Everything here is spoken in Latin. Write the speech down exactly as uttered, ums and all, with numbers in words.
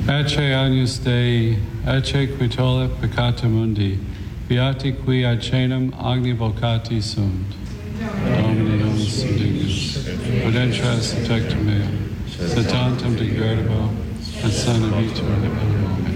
Ecce agnus Dei, ecce qui tollit peccata mundi, beati qui ad caenum agni vocati sunt. Domini nomis indignus, prudentias tectum meum, sed tantum degradabo, et sana vitam. Amen.